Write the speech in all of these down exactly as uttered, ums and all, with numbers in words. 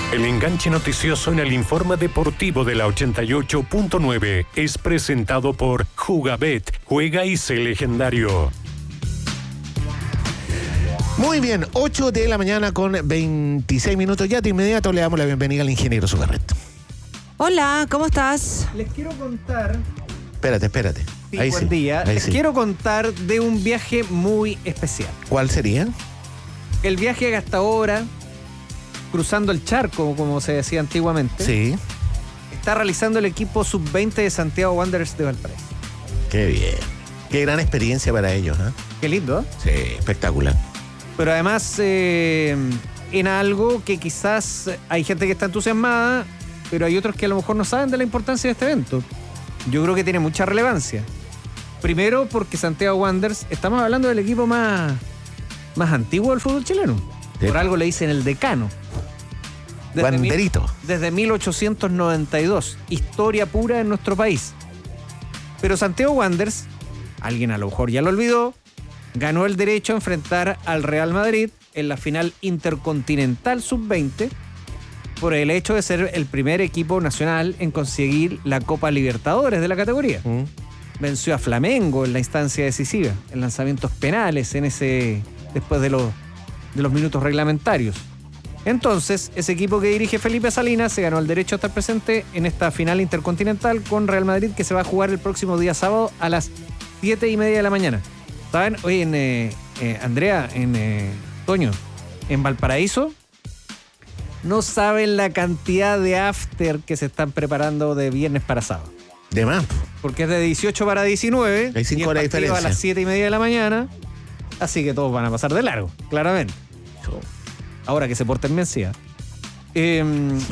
El enganche noticioso en el informe deportivo de la ochenta y ocho punto nueve es presentado por Jugabet. Juega y sé legendario. Muy bien, ocho de la mañana con veintiséis minutos. Ya de inmediato le damos la bienvenida al ingeniero Sugarret. Hola, ¿cómo estás? Les quiero contar... Espérate, espérate. Sí, ahí buen sí, día. ahí Les sí. quiero contar de un viaje muy especial. ¿Cuál sería? El viaje que hasta ahora, cruzando el charco, como se decía antiguamente, Sí. está realizando el equipo sub veinte de Santiago Wanderers de Valparaíso. Qué bien. Qué gran experiencia para ellos, ¿eh? Qué lindo, ¿eh? Sí, espectacular. Pero además, eh, en algo que quizás hay gente que está entusiasmada, pero hay otros que a lo mejor no saben de la importancia de este evento. Yo creo que tiene mucha relevancia. Primero porque Santiago Wanderers, estamos hablando del equipo más, más antiguo del fútbol chileno. Sí. Por algo le dicen el decano. Wanderito. Mil, desde mil ochocientos noventa y dos. Historia pura en nuestro país. Pero Santiago Wanderers, alguien a lo mejor ya lo olvidó, ganó el derecho a enfrentar al Real Madrid en la final intercontinental sub veinte por el hecho de ser el primer equipo nacional en conseguir la Copa Libertadores de la categoría. ¿Mm? Venció a Flamengo en la instancia decisiva, en lanzamientos penales en ese después de los, de los minutos reglamentarios. Entonces, ese equipo que dirige Felipe Salinas se ganó el derecho a estar presente en esta final intercontinental con Real Madrid, que se va a jugar el próximo día sábado a las siete y media de la mañana. ¿Saben? Oye, en, eh, eh, Andrea, en eh, Toño, en Valparaíso, no saben la cantidad de after que se están preparando de viernes para sábado. De más. Porque es de dieciocho para diecinueve. Hay cinco y el horas de partido diferencia. a las siete y media de la mañana. Así que todos van a pasar de largo, claramente. Ahora que se porten bien, sí. ¿eh? Eh,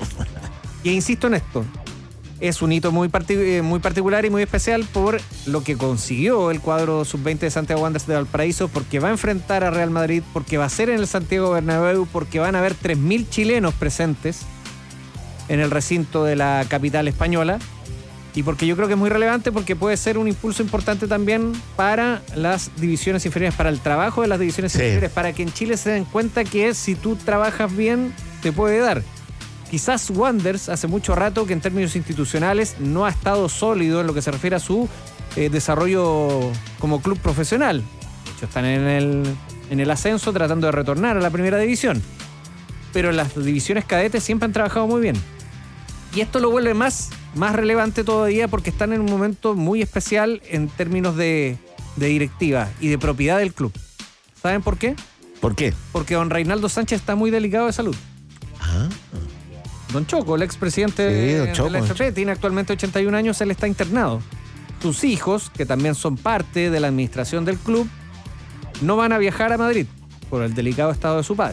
y insisto en esto. Es un hito muy, partic- muy particular y muy especial por lo que consiguió el cuadro sub veinte de Santiago Wanderers de Valparaíso, porque va a enfrentar a Real Madrid, porque va a ser en el Santiago Bernabéu, porque van a haber tres mil chilenos presentes en el recinto de la capital española, y porque yo creo que es muy relevante porque puede ser un impulso importante también para las divisiones inferiores, para el trabajo de las divisiones Sí. inferiores, para que en Chile se den cuenta que si tú trabajas bien, te puede dar. Quizás Wanderers hace mucho rato que en términos institucionales no ha estado sólido en lo que se refiere a su eh, desarrollo como club profesional. De hecho, están en el, en el ascenso tratando de retornar a la primera división. Pero las divisiones cadetes siempre han trabajado muy bien. Y esto lo vuelve más, más relevante todavía porque están en un momento muy especial en términos de, de directiva y de propiedad del club. ¿Saben por qué? ¿Por qué? Porque don Reinaldo Sánchez está muy delicado de salud. Ah, Don Choco, el expresidente Sí, don de Choco, la don F P, tiene actualmente ochenta y un años, él está internado. Sus hijos, que también son parte de la administración del club, no van a viajar a Madrid por el delicado estado de su padre.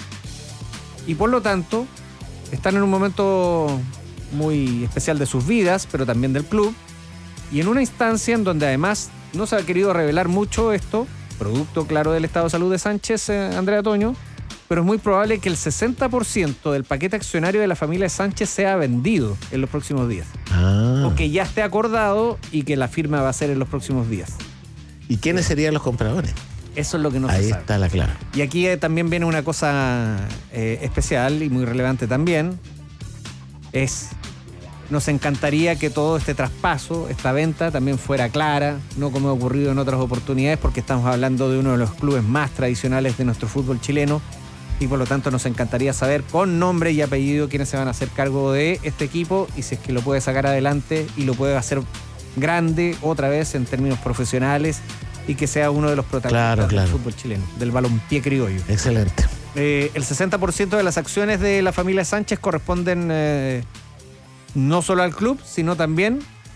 Y por lo tanto, están en un momento muy especial de sus vidas, pero también del club, y en una instancia en donde además no se ha querido revelar mucho esto, producto claro del estado de salud de Sánchez, eh, Andrea Toño, pero es muy probable que el sesenta por ciento del paquete accionario de la familia Sánchez sea vendido en los próximos días. ah. O que ya esté acordado y que la firma va a ser en los próximos días. ¿Y quiénes serían los compradores? Eso es lo que no Ahí se sabe. está la clave. Y aquí eh, también viene una cosa eh, especial y muy relevante también. Es, nos encantaría que todo este traspaso, esta venta, también fuera clara, no como ha ocurrido en otras oportunidades, porque estamos hablando de uno de los clubes más tradicionales de nuestro fútbol chileno. Y por lo tanto nos encantaría saber con nombre y apellido quiénes se van a hacer cargo de este equipo y si es que lo puede sacar adelante y lo puede hacer grande otra vez en términos profesionales y que sea uno de los protagonistas Claro, claro. del fútbol chileno, del balompié criollo. Excelente. Eh, el sesenta por ciento de las acciones de la familia Sánchez corresponden eh, no solo al club, sino también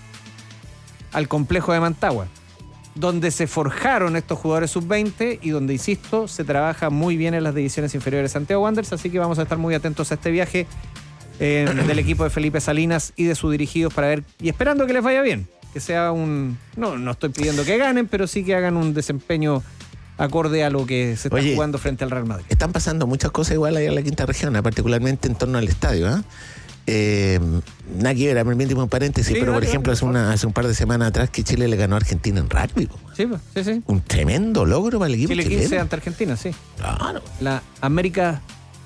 al complejo de Mantagua, donde se forjaron estos jugadores sub veinte y donde, insisto, se trabaja muy bien en las divisiones inferiores de Santiago Wanderers, así que vamos a estar muy atentos a este viaje eh, del equipo de Felipe Salinas y de sus dirigidos para ver, y esperando que les vaya bien, que sea un... No, no estoy pidiendo que ganen, pero sí que hagan un desempeño acorde a lo que se está Oye, jugando frente al Real Madrid. Están pasando muchas cosas igual allá en la quinta región, ¿eh? Particularmente en torno al estadio. ¿eh? Eh, nada que ver, permíteme un paréntesis, Sí, pero por dale, ejemplo dale, hace, una, hace un par de semanas atrás que Chile le ganó a Argentina en rugby. po. Sí, pues, sí, sí. Un tremendo logro para el equipo Chile chileno. quince ante Argentina, sí. Claro. La América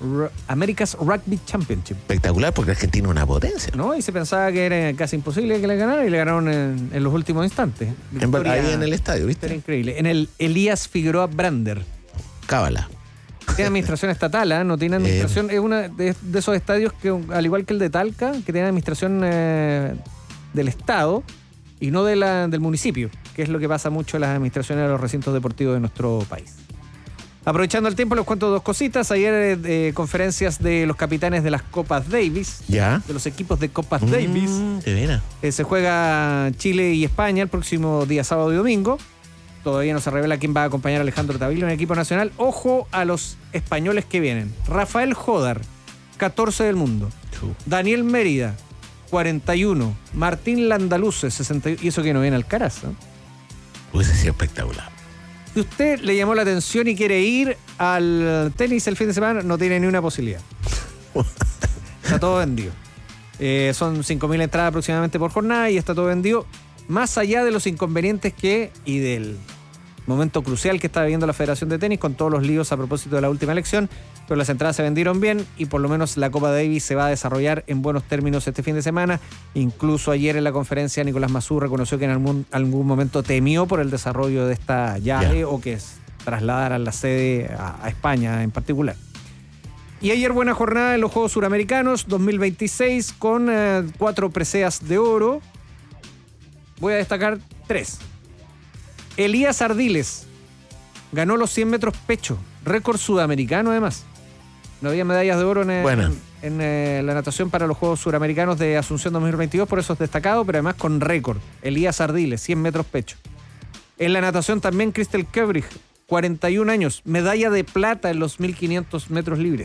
R- America's Rugby Championship. Espectacular, porque Argentina es una potencia. ¿No? Y se pensaba que era casi imposible que le ganaran y le ganaron en, en los últimos instantes. En, Victoria- ahí en el estadio, Victoria ¿viste? increíble. En el Elías Figueroa Brander. Cábala. Tiene administración estatal, ¿eh? No tiene administración. Es uno de, de esos estadios que, al igual que el de Talca, que tiene administración eh, del Estado y no de la, del municipio, que es lo que pasa mucho en las administraciones de los recintos deportivos de nuestro país. Aprovechando el tiempo, les cuento dos cositas. Ayer, eh, conferencias de los capitanes de las Copas Davis, ¿Ya? de los equipos de Copas Davis. Mm, qué bien. Eh, se juega Chile y España el próximo día sábado y domingo. Todavía no se revela quién va a acompañar a Alejandro Tavillo en el equipo nacional. Ojo a los españoles que vienen. Rafael Jodar, catorce del mundo. Daniel Mérida, cuarenta y uno. Martín Landaluce, sesenta y uno. Y eso que no viene Alcaraz, ¿no? Hubiese sido espectacular. Si usted le llamó la atención y quiere ir al tenis el fin de semana, no tiene ni una posibilidad. Está todo vendido. Eh, son cinco mil entradas aproximadamente por jornada y está todo vendido. Más allá de los inconvenientes que y del momento crucial que está viviendo la Federación de Tenis con todos los líos a propósito de la última elección, pero las entradas se vendieron bien y por lo menos la Copa Davis se va a desarrollar en buenos términos este fin de semana. Incluso ayer en la conferencia Nicolás Massú reconoció que en algún, algún momento temió por el desarrollo de esta llave Ya. o que trasladaran la sede a, a España en particular. Y ayer buena jornada en los Juegos Suramericanos dos mil veintiséis con eh, cuatro preseas de oro. Voy a destacar tres. Elías Ardiles ganó los cien metros pecho, récord sudamericano además. No había medallas de oro en, eh, Buena. en, en, eh, la natación para los Juegos Suramericanos de Asunción dos mil veintidós, por eso es destacado, pero además con récord. Elías Ardiles, cien metros pecho. En la natación también Crystal Kebrich, cuarenta y un años, medalla de plata en los mil quinientos metros libres.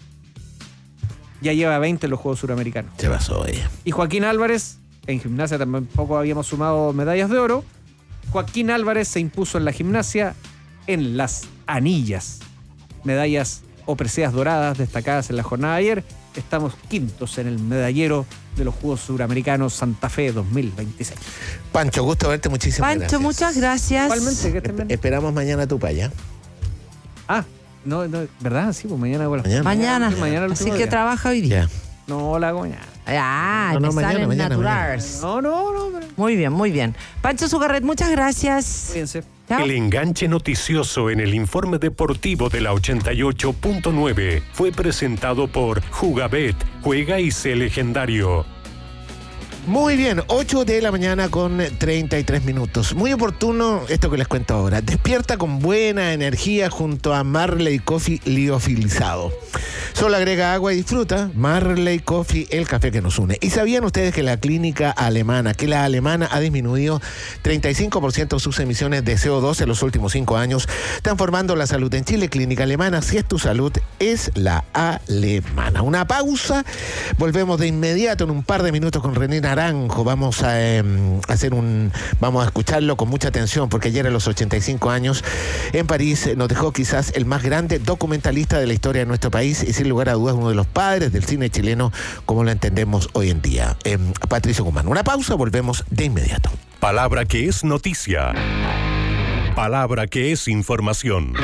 Ya lleva veinte en los Juegos Suramericanos. Se pasó ella. Y Joaquín Álvarez, en gimnasia tampoco habíamos sumado medallas de oro. Joaquín Álvarez se impuso en la gimnasia en las anillas. Medallas o preseas doradas destacadas en la jornada de ayer. Estamos quintos en el medallero de los Juegos Suramericanos Santa Fe dos mil veintiséis. Pancho, gusto verte, muchísimas Pancho, gracias. muchas gracias. Igualmente, que estén bien. Esperamos mañana tu paya. Ah, no, no, ¿verdad? Sí, pues mañana hago la... Mañana. Mañana. Mañana el Así último que día. trabaja hoy día. Ya. No, la hago mañana. Ah, No, no, te mañana, salen mañana, naturals. No, no, no, pero... Muy bien, muy bien. Pancho Zugarret, muchas gracias. Cuídense. Chao. El enganche noticioso en el informe deportivo de la ochenta y ocho punto nueve fue presentado por Jugabet, juega y sé legendario. Muy bien, ocho de la mañana con treinta y tres minutos. Muy oportuno esto que les cuento ahora. Despierta con buena energía junto a Marley Coffee liofilizado. Solo agrega agua y disfruta. Marley Coffee, el café que nos une. ¿Y sabían ustedes que la clínica alemana, que la alemana ha disminuido treinta y cinco por ciento sus emisiones de C O dos en los últimos cinco años, transformando la salud en Chile? Clínica Alemana, si es tu salud, es la alemana. Una pausa, volvemos de inmediato en un par de minutos con René Naranjo. Vamos a eh, hacer un, vamos a escucharlo con mucha atención, porque ayer a los ochenta y cinco años en París nos dejó quizás el más grande documentalista de la historia de nuestro país y sin lugar a dudas uno de los padres del cine chileno como lo entendemos hoy en día, eh, Patricio Guzmán. Una pausa, volvemos de inmediato. Palabra que es noticia. Palabra que es información.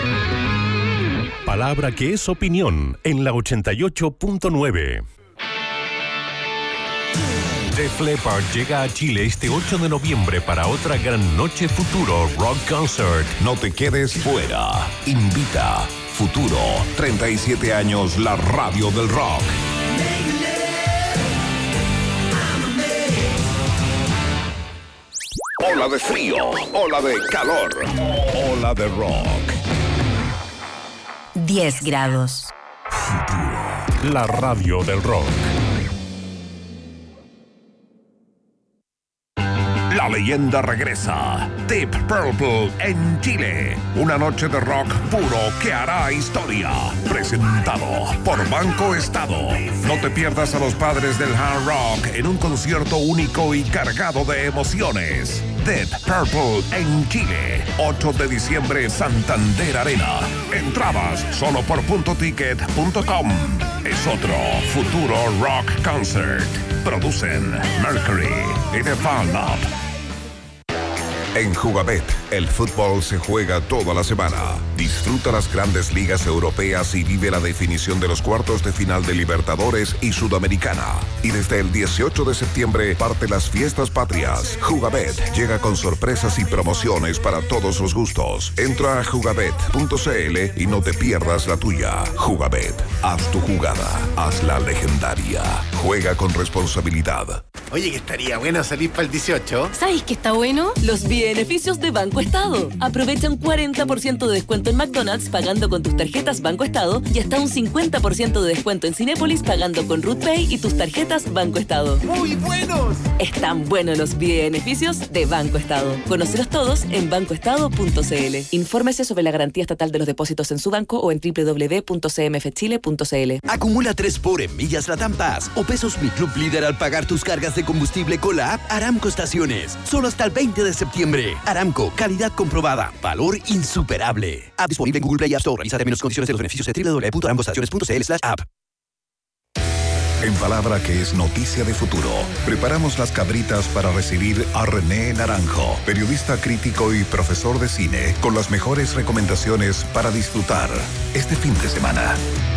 Palabra que es opinión en la ochenta y ocho punto nueve. Def Leppard llega a Chile este ocho de noviembre para otra gran noche Futuro Rock Concert. No te quedes fuera. Invita Futuro. treinta y siete años, la radio del rock. Ola de frío, ola de calor, ola de rock. diez grados. La radio del rock. La leyenda regresa. Deep Purple en Chile. Una noche de rock puro que hará historia. Presentado por Banco Estado. No te pierdas a los padres del hard rock en un concierto único y cargado de emociones. Deep Purple en Chile. ocho de diciembre, Santander Arena. Entradas solo por punto ticket punto com. Es otro Futuro Rock Concert. Producen Mercury y The Fall Up. En Jugabet El fútbol se juega toda la semana. Disfruta las grandes ligas europeas y vive la definición de los cuartos de final de Libertadores y Sudamericana. Y desde el dieciocho de septiembre parte las fiestas patrias. Jugabet llega con sorpresas y promociones para todos los gustos. Entra a jugabet punto c l y no te pierdas la tuya. Jugabet, haz tu jugada, hazla legendaria. Juega con responsabilidad. Oye, que estaría bueno salir para el dieciocho. ¿Sabéis qué está bueno? Los beneficios de Banco Estado. Aprovecha un cuarenta por ciento de descuento en McDonald's pagando con tus tarjetas Banco Estado y hasta un cincuenta por ciento de descuento en Cinépolis pagando con Ruth Pay y tus tarjetas Banco Estado. ¡Muy buenos! Están buenos los beneficios de Banco Estado. Conócelos todos en banco estado punto c l. Infórmese sobre la garantía estatal de los depósitos en su banco o en doble u doble u doble u punto c m f chile punto c l. Acumula tres por en millas Latam Pass o pesos Mi Club Líder al pagar tus cargas de combustible con la app Aramco Estaciones. Solo hasta el veinte de septiembre. Aramco, calidad comprobada, valor insuperable. App disponible en Google Play y App Store. Revisa términos y condiciones de los beneficios de doble u doble u doble u punto aramcoestaciones punto c l slash app. En palabra que es noticia de futuro, preparamos las cabritas para recibir a René Naranjo, periodista crítico y profesor de cine, con las mejores recomendaciones para disfrutar este fin de semana.